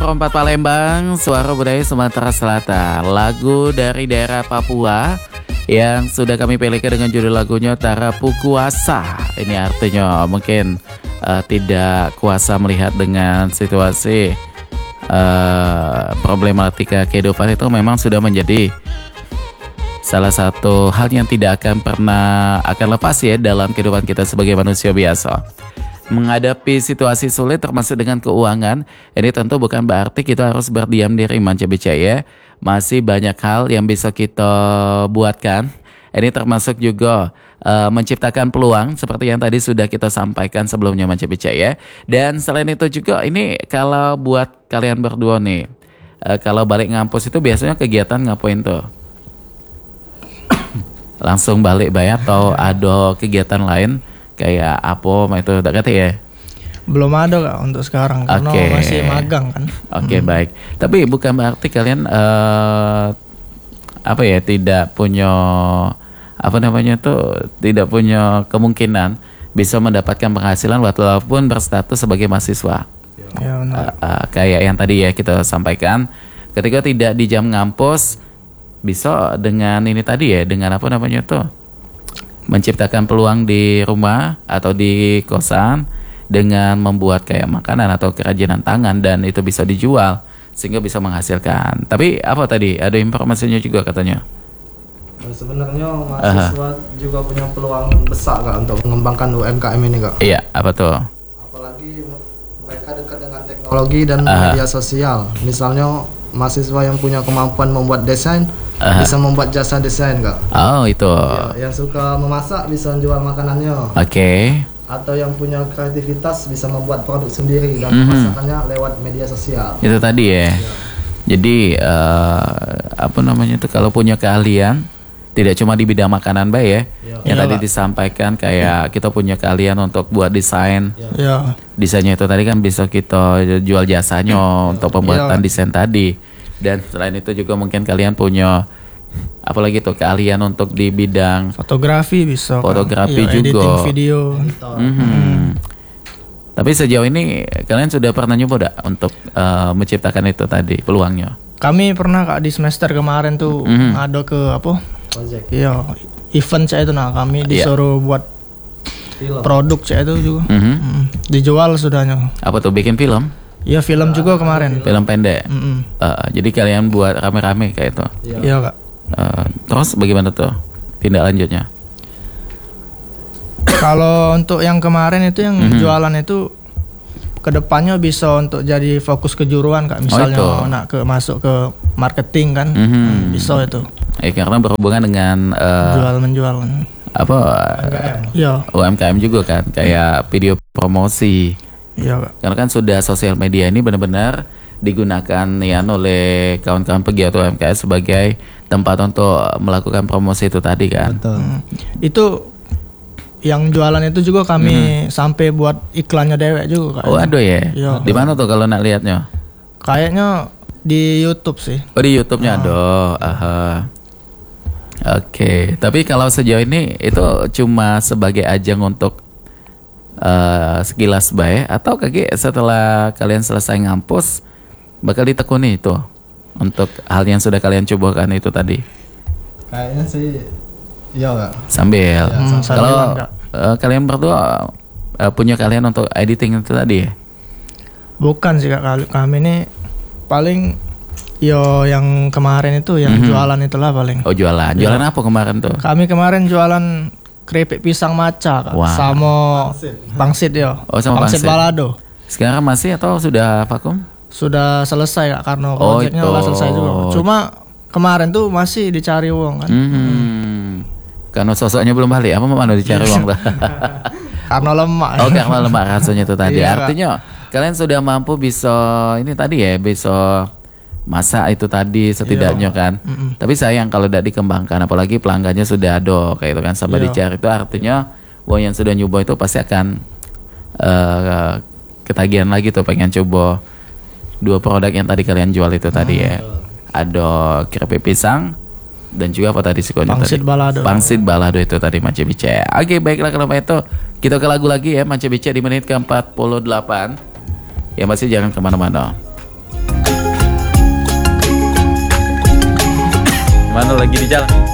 Perempat Palembang, suara budaya Sumatera Selatan. Lagu dari daerah Papua yang sudah kami pilihkan dengan judul lagunya Tarapu Kuasa. Ini artinya mungkin tidak kuasa melihat dengan situasi problematika kehidupan itu memang sudah menjadi salah satu hal yang tidak akan pernah lepas ya dalam kehidupan kita sebagai manusia biasa. Menghadapi situasi sulit termasuk dengan keuangan, ini tentu bukan berarti kita harus berdiam diri Manca Bica ya. Masih banyak hal yang bisa kita buatkan. Ini termasuk juga menciptakan peluang seperti yang tadi sudah kita sampaikan sebelumnya Manca Bica ya. Dan selain itu juga ini kalau buat kalian berdua nih, kalau balik ngampus itu biasanya kegiatan ngapain tuh? Langsung balik bayar atau ada kegiatan lain? Kayak apa itu udah kata ya? Belum ada Kak untuk sekarang karena masih magang kan. Baik. Tapi bukan berarti kalian tidak punya tidak punya kemungkinan bisa mendapatkan penghasilan walaupun berstatus sebagai mahasiswa. Ya, benar. Kayak yang tadi ya kita sampaikan, ketika tidak di jam ngampus bisa dengan ini tadi ya, dengan menciptakan peluang di rumah atau di kosan dengan membuat kayak makanan atau kerajinan tangan dan itu bisa dijual sehingga bisa menghasilkan. Tapi apa tadi? Ada informasinya juga katanya. Sebenarnya mahasiswa juga punya peluang besar Kak untuk mengembangkan UMKM ini Kak. Iya, apa tuh? Apalagi mereka dekat dengan teknologi dan media sosial. Misalnya mahasiswa yang punya kemampuan membuat desain bisa membuat jasa desain Kak. Oh itu ya, yang suka memasak bisa jual makanannya. Oke. Atau yang punya kreativitas bisa membuat produk sendiri dan memasarkannya lewat media sosial. Itu tadi ya. Jadi kalau punya keahlian tidak cuma di bidang makanan Bay ya. Yang tadi disampaikan kayak kita punya keahlian untuk buat desain. Desainnya itu tadi kan bisa kita jual jasanya untuk pembuatan desain tadi. Dan selain itu juga mungkin kalian punya apalagi tuh keahlian untuk di bidang fotografi bisa. Fotografi juga. Editing video. Tapi sejauh ini kalian sudah pernah nyoba enggak untuk menciptakan itu tadi peluangnya? Kami pernah Kak di semester kemarin tuh ada ke project. Iya, event saya itu kami disuruh buat produk saya itu juga. Dijual sudahnya. Apa tuh bikin film? Iya film juga kemarin. Film pendek. Jadi kalian buat rame-rame kayak itu. Iya Kak. Terus bagaimana tuh tindak lanjutnya? Kalau untuk yang kemarin itu yang jualan itu kedepannya bisa untuk jadi fokus kejuruan Kak. Misalnya nak masuk ke marketing kan, bisa itu. Karena berhubungan dengan jual menjual. UMKM juga kan, kayak video promosi. Iya Kak. Karena kan sudah sosial media ini benar-benar digunakan ya oleh kawan-kawan pegiat UMKM sebagai tempat untuk melakukan promosi itu tadi kan. Itu yang jualan itu juga kami sampai buat iklannya dewek juga Kak. Oh ada ya? Di mana tuh kalau nak lihatnya? Kayaknya di YouTube sih. Oh di YouTube-nya ada. Oke. Tapi kalau sejauh ini itu cuma sebagai ajang untuk sekilas baik atau setelah kalian selesai ngampus bakal ditekuni itu untuk hal yang sudah kalian cobakan itu tadi? Kayaknya sih iya Kak. Sambil. Kalau kalian berdua punya kalian untuk editing itu tadi ya? Bukan sih Kak, kami ini paling yang kemarin itu yang jualan itulah paling. Oh jualan apa kemarin tuh? Kami kemarin jualan keripik pisang maca Kak. Sama pangsit ya. Sama pangsit balado. Sekarang masih atau sudah vakum? Sudah selesai Kak, karena proyeknya udah selesai juga. Cuma kemarin tuh masih dicari uang kan. Karena sosoknya belum balik, apa mana dicari uang tuh? Karena lemak. Karena lemak rasanya itu tadi. Artinya kalian sudah mampu bisa ini tadi ya, bisa masak itu tadi setidaknya kan. Tapi sayang kalau tidak dikembangkan, apalagi pelanggannya sudah ada kayak itu kan sampai dicari, itu artinya uang yang sudah nyoba itu pasti akan ketagihan lagi tuh pengen coba dua produk yang tadi kalian jual itu tadi ya. Ada keripik pisang dan juga apa tadi sikonya tadi? Pangsit balado itu tadi Manca Bica. Oke, baiklah kalau itu kita ke lagu lagi ya Manca Bica di menit ke-48. Ya masih jangan kemana-mana. Gimana lagi di jalan?